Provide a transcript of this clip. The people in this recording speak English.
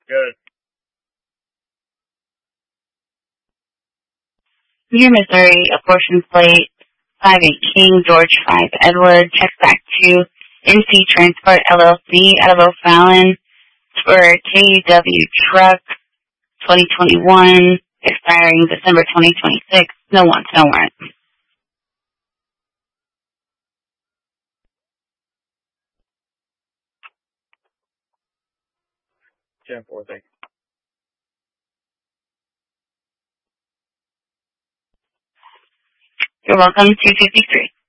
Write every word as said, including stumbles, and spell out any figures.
Good. Near Missouri, apportion plate five eight King, George five Edward, check back to N C Transport L L C out of O'Fallon for K W Truck twenty twenty-one, expiring December twenty twenty-six. No wants, no warrants. ten four, thank you. You're welcome, two fifty-three.